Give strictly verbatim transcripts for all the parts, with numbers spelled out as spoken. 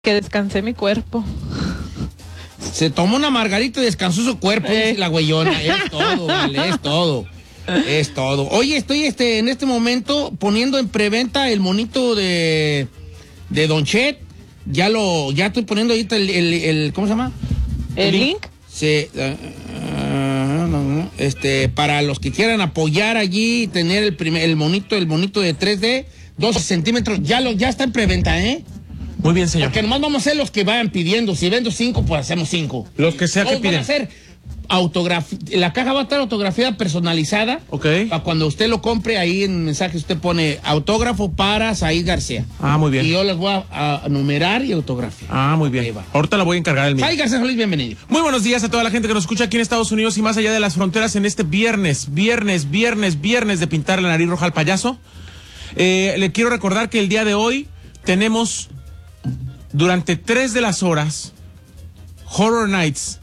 Que descansé mi cuerpo. Se tomó una margarita y descansó su cuerpo, Eh. la güeyona. Es todo, vale, es todo. Es todo. Oye, estoy este, en este momento poniendo en preventa el monito de, de Don Chet. Ya lo, ya estoy poniendo ahorita el, el, el ¿cómo se llama? ¿El link? Sí, uh, uh, este, para los que quieran apoyar allí y tener el primer, el monito, el monito de tres D, doce centímetros, ya lo, ya está en preventa, ¿eh? Muy bien, señor. Porque nomás vamos a ser los que vayan pidiendo. Si vendo cinco, pues hacemos cinco. Los que sea que Todos van piden. a ser autografía. La caja va a estar autografiada personalizada. Ok. Para cuando usted lo compre, ahí en mensaje usted pone autógrafo para Said García. Ah, muy bien. Y yo les voy a, a numerar y autografiar. Ah, muy Ahí bien. va. Ahorita la voy a encargar el mío. Said García Solís, bienvenido. Muy buenos días a toda la gente que nos escucha aquí en Estados Unidos y más allá de las fronteras en este viernes, viernes, viernes, viernes de pintar la nariz roja al payaso. Eh, le quiero recordar que el día de hoy tenemos durante tres de las horas Horror Nights,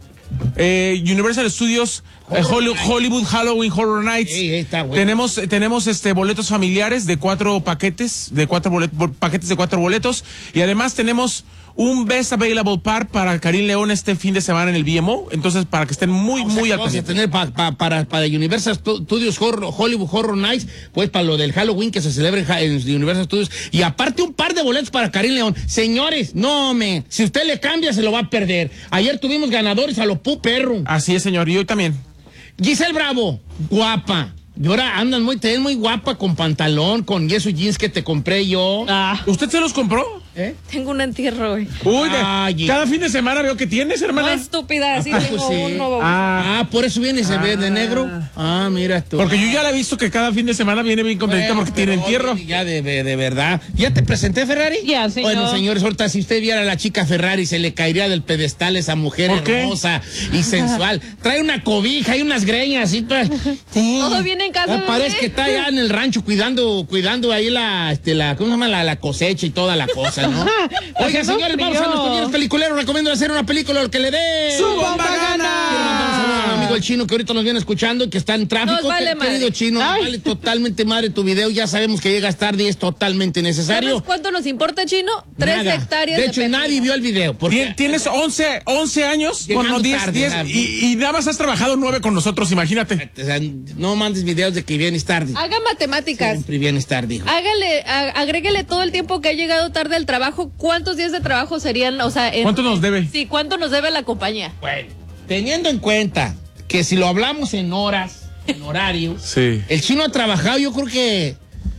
eh, Universal Studios, eh, Hollywood, Hollywood Halloween Horror Nights. Sí, está bueno. Tenemos, tenemos este boletos familiares de cuatro paquetes, de cuatro bolet, paquetes de cuatro boletos y además tenemos un Best Available Par para Karim León este fin de semana en el V M O. Entonces, para que estén muy, O sea, muy que al vamos a pendiente. tener pa, pa, para, para Universal Studios Horror, Hollywood Horror Nights, pues para lo del Halloween que se celebra en, en Universal Studios. Y aparte un par de boletos para Karim León. Señores, no me, si usted le cambia se lo va a perder. Ayer tuvimos ganadores a lo pu perro. Así es, señor. Y hoy también. Giselle Bravo, guapa. Y ahora andan muy, te ves muy guapa con pantalón, con esos jeans que te compré yo. Ah, ¿Usted se los compró? ¿Eh? tengo un entierro hoy. Uy, de- Ay, cada fin de semana veo que tienes, No, hermana. estúpida, así Ah, tengo pues sí. uno. Ah, Ah, por eso viene y se ve de negro. Ah, mira tú. porque yo ya la he visto que cada fin de semana viene bien contenta Bueno, porque tiene pero entierro. oye, Ya de, de, de verdad. ¿Ya te presenté, Ferrari? Ya, señor. Bueno, señores, ahorita si usted viera a la chica Ferrari, se le caería del pedestal esa mujer ¿Por qué? hermosa y sensual. Trae una cobija y unas greñas y todas. Sí. Todo bien en casa, Ah, parece bebé. que está allá en el rancho cuidando, cuidando ahí la, este, la, ¿cómo se llama? La, la cosecha y toda la cosa, ¿no? Oiga, Haciendo señores, vamos a frío. nuestros videos peliculeros. Recomiendo hacer una película lo que le dé. ¡Su bomba Quiero mandar un saludo a mi gana! amigo el Chino que ahorita nos viene escuchando y que está en tráfico. Nos vale Que- madre. Querido Chino, Ay. vale totalmente madre tu video. Ya sabemos que llegas tarde y es totalmente necesario. ¿Sabes cuánto nos importa, Chino? Tres Nada. hectáreas De de hecho, pepino. nadie vio el video. Porque Tien- Tienes once, once años, Llegando bueno, diez, tarde, diez, ¿sabes? y, y nada más has trabajado nueve con nosotros, imagínate. O sea, no mandes videos de que vienes tarde. Haga matemáticas. Siempre vienes tarde, hijo. Hágale, a- agréguele todo el tiempo que ha llegado tarde al trabajo. ¿Cuántos días de trabajo serían? O sea, en- ¿Cuánto nos debe? Sí, ¿cuánto nos debe la compañía? Bueno, teniendo en cuenta que si lo hablamos en horas, en horario, Sí. el Chino ha trabajado, yo creo que.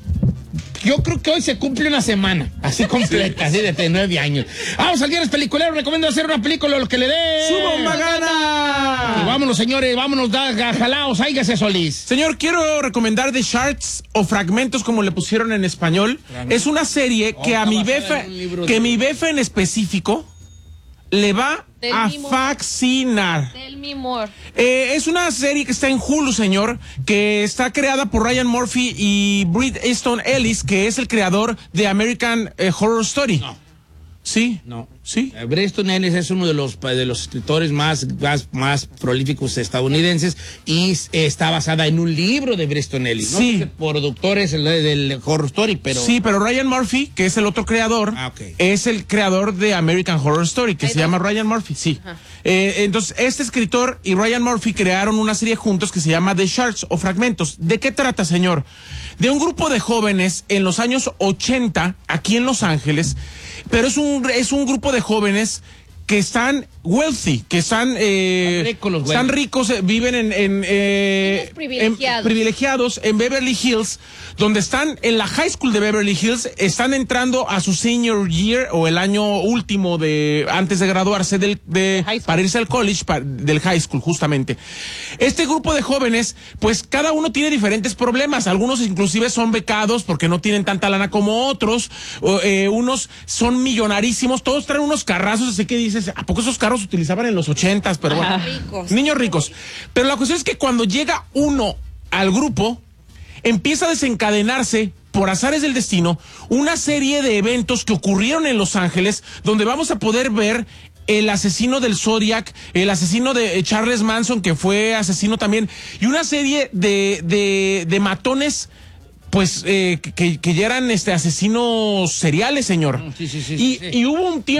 Yo creo que hoy se cumple una semana, así completa, así de nueve años. Vamos al Viernes Peliculero, recomiendo hacer una película lo que le dé. ¡Su bomba Y gana! vámonos, señores, vámonos, da, jalaos, háigase Solís. Señor, quiero recomendar The Shards o Fragmentos, como le pusieron en español. Es una serie que Oh, a mi está basada befa, en un libro que de- mi befa en específico le va Del a mismo. fascinar. Tell me more. Eh, es una serie que está en Hulu, señor, que está creada por Ryan Murphy y Bret Easton Ellis, que es el creador de American eh, Horror Story. No. Sí. No. Sí. Eh, Bret Ellis es uno de los, de los escritores más, más, más prolíficos estadounidenses y eh, está basada en un libro de Bret Ellis. Sí. No sé, productores del, del Horror Story, pero... Sí, pero Ryan Murphy, que es el otro creador, Ah, ok. es el creador de American Horror Story, que Ahí se está. llama Ryan Murphy, sí. Eh, entonces, este escritor y Ryan Murphy crearon una serie juntos que se llama The Shards o Fragmentos. ¿De qué trata, señor? De un grupo de jóvenes en los años ochenta, aquí en Los Ángeles, pero es un, es un grupo de jóvenes que están wealthy, que están, eh, Están ricos los güeyes. están ricos, eh, viven en, en, eh, Niños privilegiados. en- privilegiados en Beverly Hills, donde están en la high school de Beverly Hills, están entrando a su senior year o el año último de antes de graduarse del de High school. para irse al college pa- del high school justamente. Este grupo de jóvenes, pues cada uno tiene diferentes problemas, algunos inclusive son becados porque no tienen tanta lana como otros, o, eh, unos son millonarísimos, todos traen unos carrazos, así que dices, ¿a poco esos carros se utilizaban en los ochentas? Pero bueno, Ajá. Ricos. niños ricos. Pero la cuestión es que cuando llega uno al grupo, empieza a desencadenarse, por azares del destino, una serie de eventos que ocurrieron en Los Ángeles, donde vamos a poder ver el asesino del Zodiac, el asesino de Charles Manson, que fue asesino también, y una serie de, de, de matones pues, eh, que, que ya eran este, asesinos seriales, señor. Sí, sí, sí, y, sí, sí. y hubo un tiempo